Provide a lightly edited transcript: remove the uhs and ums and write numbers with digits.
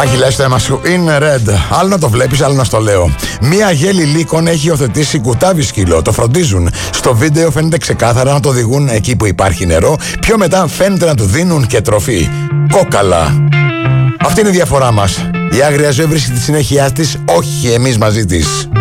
Αχι, λες το αίμα σου είναι red. Άλλο να το βλέπεις, άλλο να στο λέω. Μία γέλη λύκων έχει υιοθετήσει κουτάβι σκύλο. Το φροντίζουν. Στο βίντεο φαίνεται ξεκάθαρα να το οδηγούν εκεί που υπάρχει νερό. Πιο μετά φαίνεται να του δίνουν και τροφή. Κόκαλα. Αυτή είναι η διαφορά μας. Η άγρια ζωή βρίσκει τη συνέχεια της, όχι εμείς μαζί της.